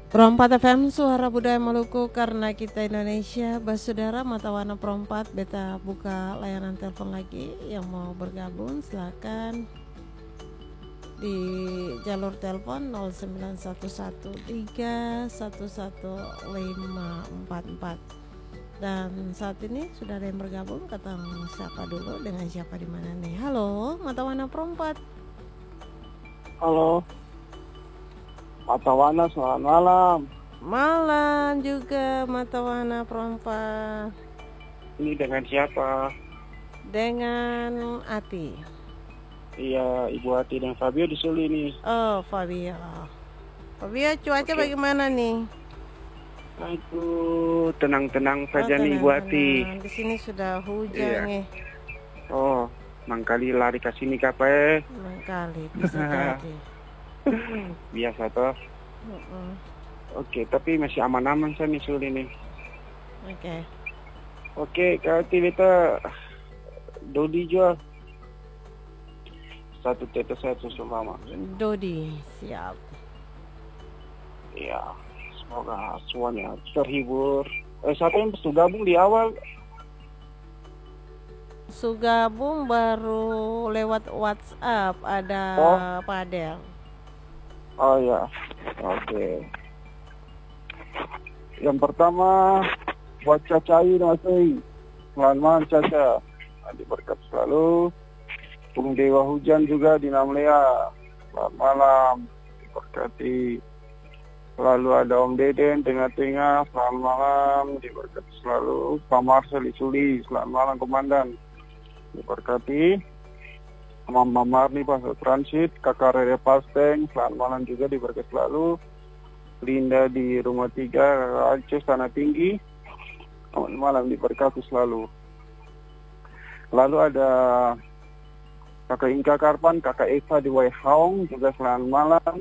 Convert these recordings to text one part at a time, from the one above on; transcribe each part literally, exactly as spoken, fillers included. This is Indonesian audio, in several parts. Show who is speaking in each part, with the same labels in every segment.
Speaker 1: Perompat F M, suara budaya Maluku, karena kita Indonesia. Basudara mata warna perompat, beta buka layanan telepon lagi. Yang mau bergabung silakan di jalur telepon nol sembilan satu satu tiga satu satu lima empat empat. Dan saat ini sudah ada yang bergabung. Kata siapa dulu, dengan siapa di mana nih? Halo, mata warna perompat.
Speaker 2: Halo, Mata Wana, selamat malam.
Speaker 1: Malam juga mata warna perompat.
Speaker 2: Ini dengan siapa?
Speaker 1: Dengan Ati.
Speaker 2: Iya, Ibu Ati dan Fabio di Suli nih.
Speaker 1: Oh, Fabio. Fabio, cuaca
Speaker 2: Oke.
Speaker 1: bagaimana nih?
Speaker 2: Aduh, tenang-tenang saja
Speaker 1: Oh,
Speaker 2: nih Ibu Ati.
Speaker 1: tenang-tenang. Di sini sudah hujan
Speaker 2: Iya.
Speaker 1: nih.
Speaker 2: Oh, mangkali lari ke sini kape.
Speaker 1: Kali bisa jadi.
Speaker 2: Biasa toh.
Speaker 1: Uh-uh.
Speaker 2: Oke, tapi masih aman-aman saya nih Suli nih.
Speaker 1: Oke.
Speaker 2: Oke, Kak Ati beta Dodi jual. Satu tetes saya susu mama.
Speaker 1: Dodi, siap.
Speaker 2: Iya, semoga semuanya terhibur. Eh, siapa yang sudah gabung di awal?
Speaker 1: Sugabung baru lewat WhatsApp, ada
Speaker 2: Oh.
Speaker 1: Padel.
Speaker 2: Oh ya, oke. Yang pertama buat Caca Ayu Nasri. Selamat malam Caca. Diberkat selalu. Bung Dewa Hujan juga di Namlea. Selamat malam. Diberkati. Lalu ada Om Deden Tengah-Tengah. Selamat malam. Diberkati selalu. Pak Marcel Isuli. Selamat malam Komandan. Diberkati. Mama Marni Pasar Transit, Kakak Rere Pasteng, selamat malam juga diberkati selalu. Linda di Rumah Tiga, Kakak Aceh Tanah Tinggi, selamat malam diberkati selalu. Lalu ada Kakak Inka Karpan, Kakak Eva di Waihaong, juga selamat malam.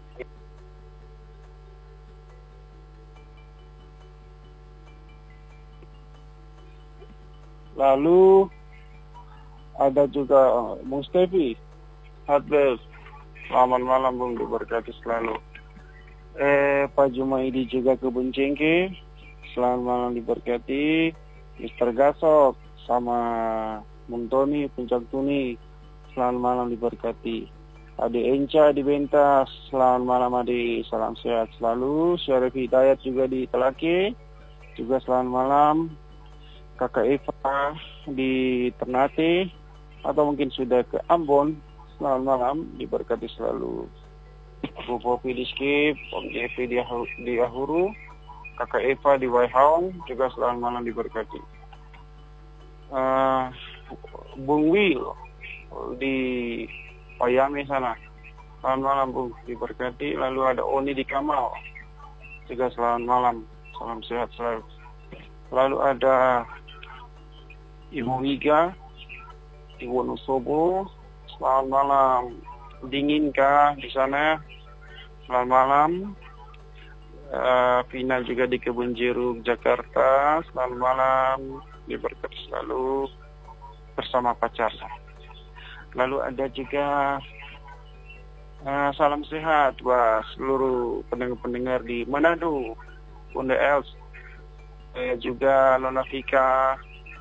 Speaker 2: Lalu ada juga Bung Stevi, Hardbell. Selamat malam Bung, diberkati selalu. Eh, Pak Jumaidi juga Kebun Cengke. Selamat malam diberkati. Mister Gasok sama Bung Tony Puncak Tuni. Selamat malam diberkati. Ade Enca di Bentas. Selamat malam Ade, salam sehat selalu. Syarif Hidayat juga di Telake. Juga selamat malam. Kakak Eva di Ternate, atau mungkin sudah ke Ambon, selamat malam, diberkati selalu. Bu Popi di Skip, Om Jeffy di, di Ahuru, Kakak Eva di Waihaong, juga selamat malam diberkati. Uh, Bung Will di Payame sana, selamat malam Bung, diberkati. Lalu ada Oni di Kamal, juga selamat malam, salam sehat selalu. Lalu ada Ibu Wiga di Wonosobo, selamat malam. Dinginkah di sana? Selamat malam. Uh, Vina juga di Kebun Jeruk, Jakarta. Selamat malam. Diberkati selalu bersama pacarnya. Lalu ada juga uh, salam sehat buat seluruh pendengar-pendengar di Manado, Bunda Els, uh, juga Nona Vika.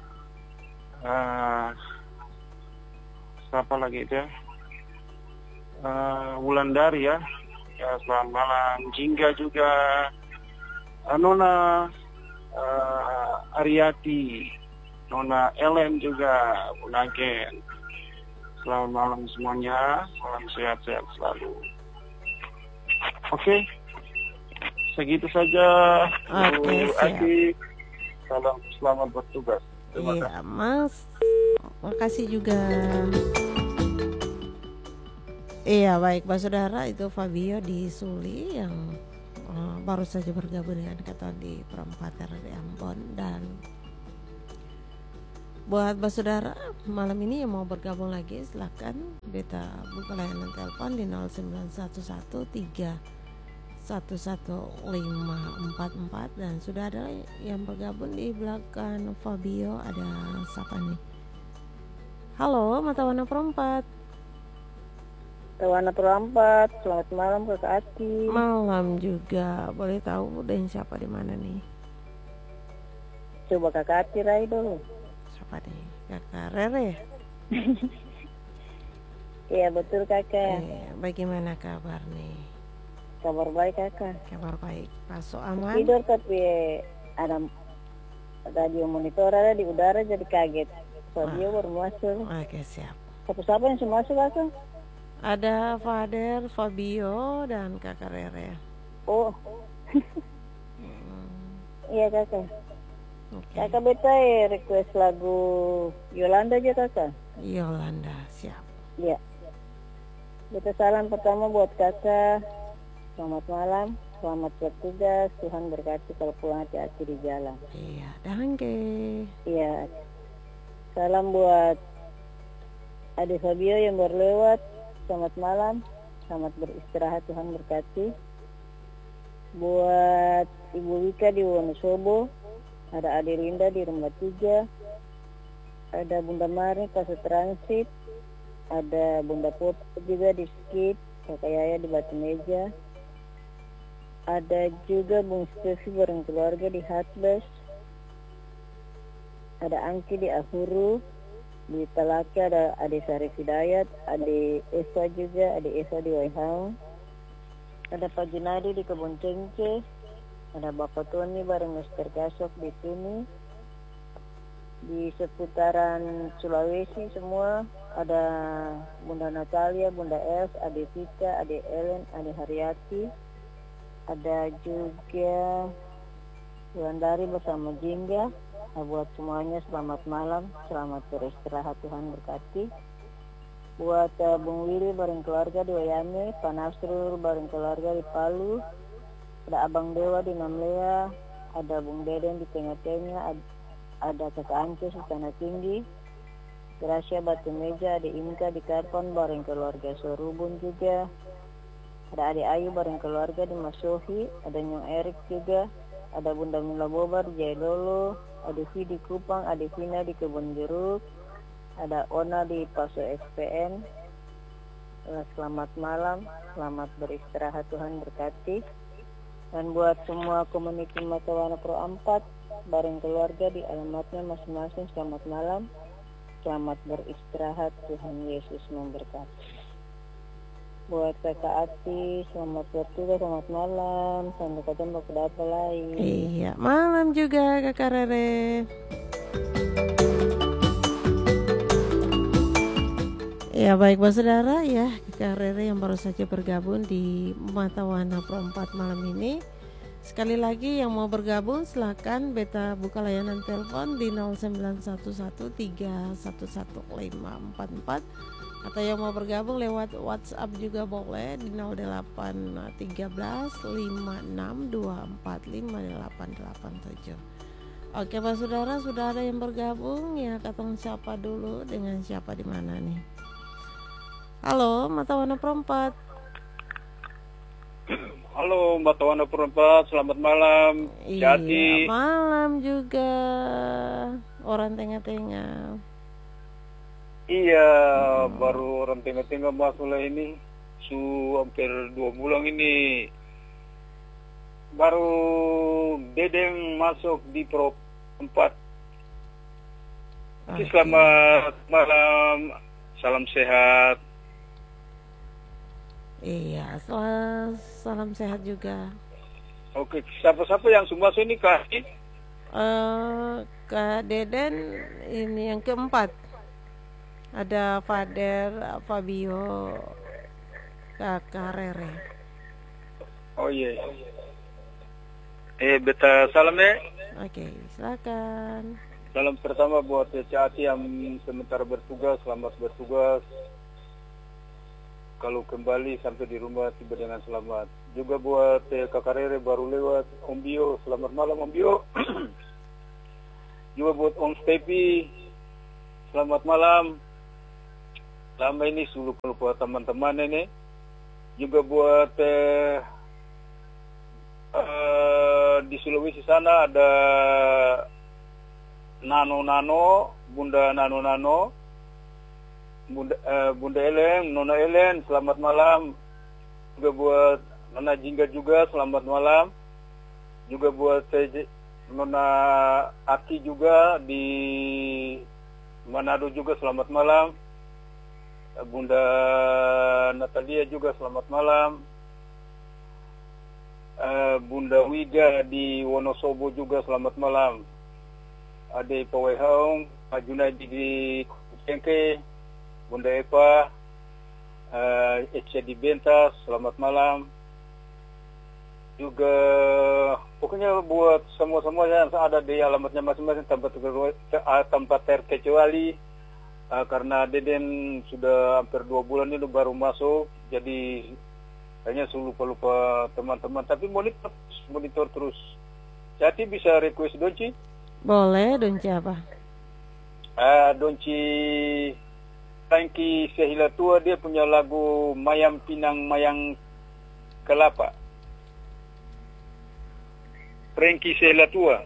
Speaker 2: Uh, siapa lagi itu ya? Uh, Wulandari ya. Ya, selamat malam. Jingga juga. Uh, Nona uh, Ariati, Nona Ellen juga, Bunaken. Selamat malam semuanya. Salam sehat-sehat selalu. Oke. Okay. Segitu saja.
Speaker 1: Oke,
Speaker 2: Bu Ati. Salam, selamat bertugas.
Speaker 1: Iya Mas, makasih juga. Iya baik Pak Saudara, itu Fabio di Suli yang uh, baru saja bergabung dengan kita di Perempat dari Ambon. Dan buat Pak Saudara malam ini yang mau bergabung lagi, silahkan beta buka layanan telepon di nol sembilan satu satu tiga satu satu lima empat empat. Dan sudah ada yang bergabung di belakang Fabio. Ada siapa nih? Halo, mata warna perempat.
Speaker 3: Tawana Perempat, selamat malam Kakak Ati.
Speaker 1: Malam juga. Boleh tahu dan siapa di mana nih?
Speaker 3: Coba Kakak Ati rai dulu.
Speaker 1: Siapa nih? Kakak Rere.
Speaker 3: Iya betul Kakak.
Speaker 1: Eh, bagaimana kabar nih?
Speaker 3: Kabar baik Kakak.
Speaker 1: Kabar baik. Pasok aman?
Speaker 3: Tidur tapi ada radio monitor ada di udara jadi kaget. Fabio baru masuk.
Speaker 1: Oke siap.
Speaker 3: Siapa-siapa yang sudah masuk Kakak?
Speaker 1: Ada Fader, Fabio, dan Kakak Rere.
Speaker 3: Oh.
Speaker 1: Hmm,
Speaker 3: Iya Kakak.
Speaker 1: Oke.
Speaker 3: Kakak beta eh, request lagu Yolanda aja Kakak.
Speaker 1: Yolanda siap.
Speaker 3: Iya. Beta salam pertama buat Kakak. Selamat malam, selamat bertugas. Tuhan berkati kalau pulang hati-hati di jalan.
Speaker 1: Iya, danke.
Speaker 3: Iya. Salam buat Ade Fabio yang baru lewat. Selamat malam, selamat beristirahat, Tuhan berkati. Buat Ibu Wika di Wonosobo, ada Ade Linda di Rumah Tiga, ada Bunda Mari Pasar Transit, ada Bunda Pop juga di Skip, Kakak Yaya di Batu Meja, ada juga Bung Stevi bareng keluarga di Hatbus, ada Angki di Ahuru, di Talaka ada Ade Sarif Hidayat, Ade Esa juga, Ade Esa di Waihau, ada Pak Junadi di Kebun Cengce, ada Bapak Tony bareng Mister Gasok di sini, di seputaran Sulawesi semua, ada Bunda Natalia, Bunda Els, Ade Tika, Ade Ellen, Ade Haryati, ada juga Wulandari bersama Jingga. Nah, buat semuanya selamat malam, selamat beristirahat, Tuhan berkati. Buat uh, Bung Willy bareng keluarga di Wayame, Pak Nasrul bareng keluarga di Palu, ada Abang Dewa di Namlea, ada Bung Deden di Tengah-Tengah, ada, ada Kakak Ances di Tanah Tinggi, Gracia Batu Meja, ada Inka di Karpon bareng keluarga Sorubun juga, ada Ade Ayu bareng keluarga di Masohi, ada Nyong Erik juga, ada Bunda Mila Bobar di Jailolo, ada V di Kupang, ada Vina di Kebun Jeruk, ada Ona di Paso S P N. Selamat malam, selamat beristirahat, Tuhan berkati. Dan buat semua komuniti Matawana Pro empat bareng keluarga di alamatnya masing-masing, selamat malam, selamat beristirahat, Tuhan Yesus memberkati. Buat Kakak Ati, selamat bertugas, selamat malam, sampai ketemu pada apa lain.
Speaker 1: Iya, malam juga Kakak Rere. Ya baik Bapak Saudara ya, Kakak Rere yang baru saja bergabung di Matawana Pro empat malam ini. Sekali lagi yang mau bergabung silakan beta buka layanan telepon di nol sembilan satu satu tiga satu satu lima empat empat, atau yang mau bergabung lewat WhatsApp juga boleh di nol delapan tiga lima enam dua empat lima delapan delapan tujuh. Oke Pak Saudara, sudah ada yang bergabung ya, katong siapa dulu, dengan siapa di mana nih? Halo, Matawana Pro empat.
Speaker 2: Halo Mbak Tawana Perempat, selamat malam.
Speaker 1: Iya,
Speaker 2: Jadi
Speaker 1: malam juga orang tengah-tengah.
Speaker 2: iya, hmm. baru orang tengah-tengah masuk lah ini, su hampir dua bulan ini. Baru Dedeng masuk di Pro empat. Okay. Selamat malam, salam sehat.
Speaker 1: Iya, sel- salam sehat juga.
Speaker 2: Oke, siapa-siapa yang semua sini Kak?
Speaker 1: Uh, Kak Deden ini yang keempat. Ada Fader, Fabio, Kakak Rere.
Speaker 2: Oh iya. Eh, beta salam ya.
Speaker 1: Oke, silakan.
Speaker 2: Salam pertama buat Cati yang sementara bertugas, selamat bertugas. Kalau kembali sampai di rumah tiba dengan selamat. Juga buat eh, Kakak Rere baru lewat, Om Bio, selamat malam Om Bio. Juga buat Om Stepi, selamat malam. Lama ini suluh buat teman-teman ini. Juga buat eh, eh, di Sulawesi sana ada Nano Nano, Bunda Nano Nano. Bunda, uh, Bunda Ellen, Nona Ellen, selamat malam. Juga buat Nona Jingga juga, selamat malam. Juga buat eh, Nona Aki juga di Manado juga, selamat malam. Bunda Natalia juga, selamat malam. Uh, Bunda Wiga di Wonosobo juga, selamat malam. Ade Pawai Haung, Pak Junaidi di Cengke, Bunda Eva, uh, Echa di Bentas, selamat malam. Juga pokoknya buat semua-semua yang ada di alamatnya masing-masing tanpa, tanpa terkecuali, uh, karena Deden sudah hampir dua bulan ini baru masuk, jadi kayaknya sudah lupa-lupa teman-teman. Tapi monitor, monitor terus. Jadi bisa request Donci?
Speaker 1: Boleh, Donci apa?
Speaker 2: Uh, Donci Frankie Sehila Tua, dia punya lagu Mayang Pinang Mayang Kelapa. Frankie Sehila Tua.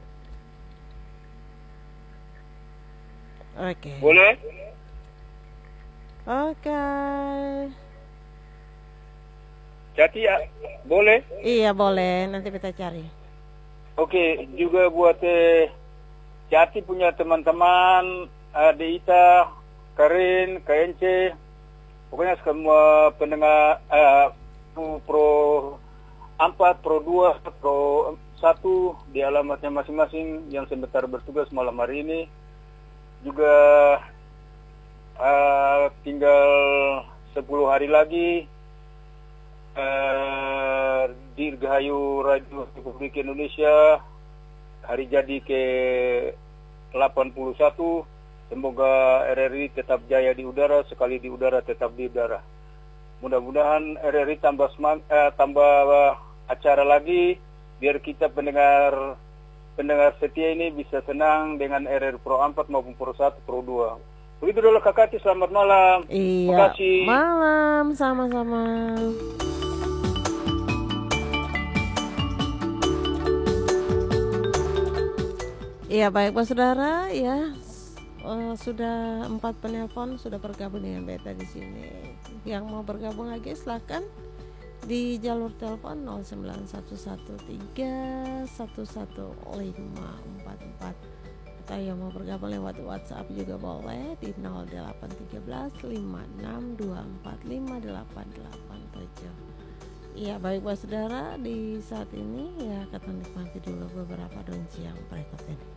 Speaker 1: Oke. Okay.
Speaker 2: Boleh?
Speaker 1: Oke. Okay.
Speaker 2: Jadi ya, boleh?
Speaker 1: Iya boleh, nanti kita cari.
Speaker 2: Oke, juga buat eh, Jati punya teman-teman, uh, Deita, Karin, K N C, pokoknya semua pendengar uh, Pro empat, Pro dua, Pro satu di alamatnya masing-masing yang sebentar bertugas malam hari ini. Juga uh, tinggal sepuluh hari lagi Uh, Dirgahayu Radio Republik Indonesia hari jadi ke delapan puluh satu. Semoga R R I tetap jaya di udara, sekali di udara tetap di udara. Mudah-mudahan R R I tambah semang, eh, tambah acara lagi biar kita pendengar pendengar setia ini bisa senang dengan R R I Pro empat maupun Pro satu, Pro dua. Begitu dulu Kakak, selamat malam.
Speaker 1: Iya.
Speaker 2: Terima kasih.
Speaker 1: Malam, sama-sama. Iya baik Pak Saudara, ya uh, sudah empat penelpon sudah bergabung dengan Beta di sini. Yang mau bergabung lagi silakan di jalur telepon nol sembilan satu satu tiga satu satu lima empat empat, atau yang mau bergabung lewat WhatsApp juga boleh di nol delapan tiga lima enam dua empat lima delapan delapan tujuh. Iya baik Pak Saudara, di saat ini ya kita nikmati dulu beberapa donci yang berikut ini.